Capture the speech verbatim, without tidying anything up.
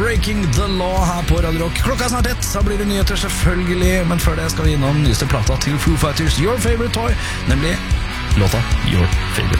Breaking the Law her på Radio Rock. Klokka er snart ett, så blir det nyheter selvfølgelig. Men før det skal vi innom nyeste plata til Foo Fighters, Your Favorite Toy, nemlig låta Your Favorite